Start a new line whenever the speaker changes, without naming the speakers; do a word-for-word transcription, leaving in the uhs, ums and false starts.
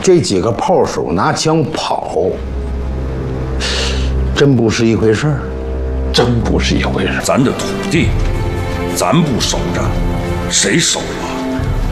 这几个炮手拿枪跑，真不是一回事儿，真不是一回事儿。
咱的土地，咱不守着，谁守啊？